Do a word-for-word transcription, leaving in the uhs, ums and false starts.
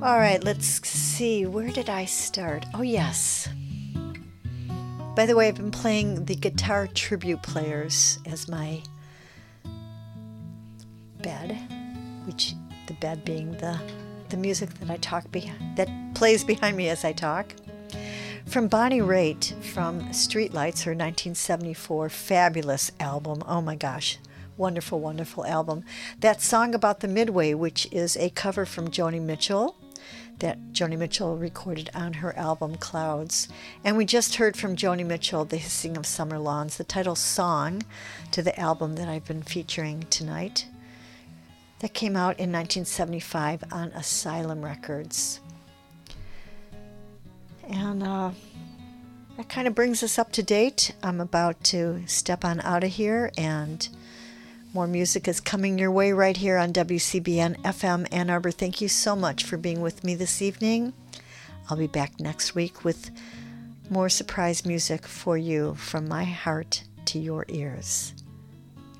All right, let's see. Where did I start? Oh, yes. By the way, I've been playing the Guitar Tribute Players as my bed, which the bed being the the music that I talk behind, that plays behind me as I talk. From Bonnie Raitt from Streetlights, her nineteen seventy-four fabulous album. Oh my gosh, wonderful, wonderful album. That song about the Midway, which is a cover from Joni Mitchell, that Joni Mitchell recorded on her album Clouds. And we just heard from Joni Mitchell, The Hissing of Summer Lawns, the title song to the album that I've been featuring tonight. That came out in nineteen seventy-five on Asylum Records. And uh, that kind of brings us up to date. I'm about to step on out of here, and more music is coming your way right here on W C B N F M Ann Arbor. Thank you so much for being with me this evening. I'll be back next week with more surprise music for you from my heart to your ears.